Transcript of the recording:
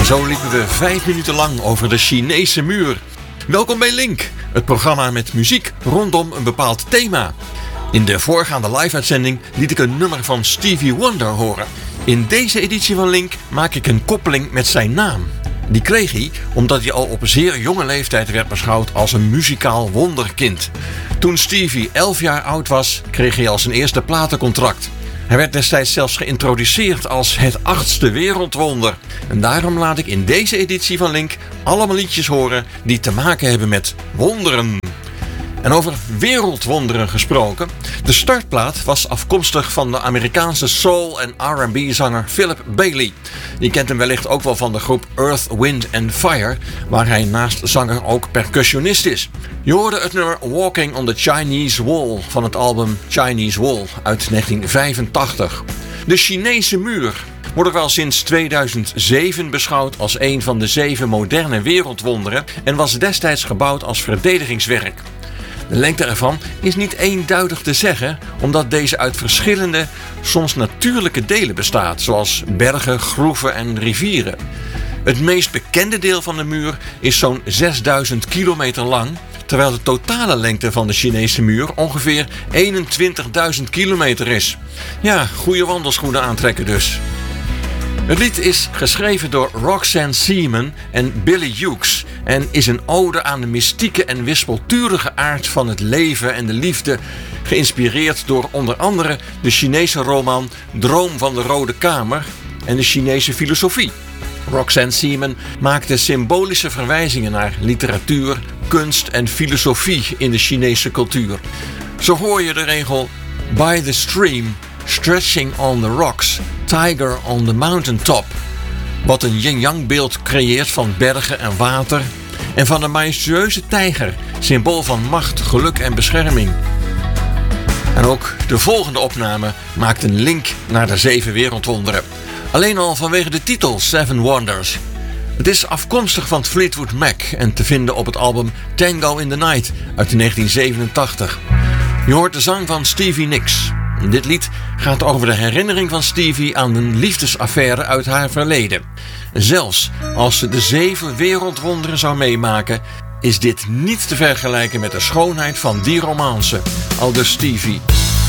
En zo liepen we 5 minuten lang over de Chinese muur. Welkom bij Link, het programma met muziek rondom een bepaald thema. In de voorgaande live-uitzending liet ik een nummer van Stevie Wonder horen. In deze editie van Link maak ik een koppeling met zijn naam. Die kreeg hij omdat hij al op een zeer jonge leeftijd werd beschouwd als een muzikaal wonderkind. Toen Stevie 11 jaar oud was, kreeg hij al zijn eerste platencontract. Hij werd destijds zelfs geïntroduceerd als het 8e wereldwonder. En daarom laat ik in deze editie van Link allemaal liedjes horen die te maken hebben met wonderen. En over wereldwonderen gesproken. De startplaat was afkomstig van de Amerikaanse soul- en R&B-zanger Philip Bailey. Je kent hem wellicht ook wel van de groep Earth, Wind and Fire, waar hij naast zanger ook percussionist is. Je hoorde het nummer Walking on the Chinese Wall van het album Chinese Wall uit 1985. De Chinese muur wordt ook wel sinds 2007 beschouwd als een van de 7 moderne wereldwonderen en was destijds gebouwd als verdedigingswerk. De lengte ervan is niet eenduidig te zeggen, omdat deze uit verschillende, soms natuurlijke delen bestaat, zoals bergen, groeven en rivieren. Het meest bekende deel van de muur is zo'n 6000 kilometer lang, terwijl de totale lengte van de Chinese muur ongeveer 21.000 kilometer is. Ja, goede wandelschoenen aantrekken dus. Het lied is geschreven door Roxanne Seaman en Billy Hughes en is een ode aan de mystieke en wispelturige aard van het leven en de liefde, geïnspireerd door onder andere de Chinese roman Droom van de Rode Kamer en de Chinese filosofie. Roxanne Seaman maakte symbolische verwijzingen naar literatuur, kunst en filosofie in de Chinese cultuur. Zo hoor je de regel By the stream, stretching on the rocks, tiger on the mountaintop. Wat een yin-yang beeld creëert van bergen en water en van een majestueuze tijger, symbool van macht, geluk en bescherming. En ook de volgende opname maakt een link naar de 7 wereldwonderen. Alleen al vanwege de titel 7 Wonders. Het is afkomstig van Fleetwood Mac en te vinden op het album Tango in the Night uit 1987. Je hoort de zang van Stevie Nicks. Dit lied gaat over de herinnering van Stevie aan een liefdesaffaire uit haar verleden. Zelfs als ze de 7 wereldwonderen zou meemaken, is dit niet te vergelijken met de schoonheid van die romance. Aldus Stevie.